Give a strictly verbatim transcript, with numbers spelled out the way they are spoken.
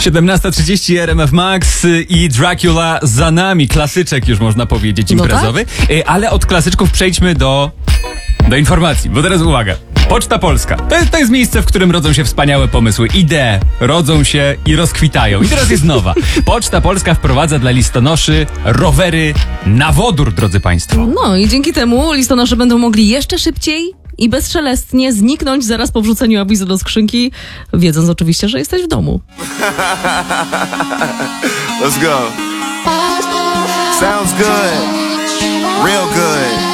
siedemnasta trzydzieści R M F Max i Dracula za nami. Klasyczek już można powiedzieć imprezowy. No tak? Ale od klasyczków przejdźmy do, do informacji. Bo teraz uwaga. Poczta Polska. To jest, to jest miejsce, w którym rodzą się wspaniałe pomysły. Idee rodzą się i rozkwitają. I teraz jest nowa. Poczta Polska wprowadza dla listonoszy rowery na wodór, drodzy Państwo. No i dzięki temu listonosze będą mogli jeszcze szybciej i bezszelestnie zniknąć zaraz po wrzuceniu awizu do skrzynki, wiedząc oczywiście, że jesteś w domu. Let's go. Sounds good. Real good.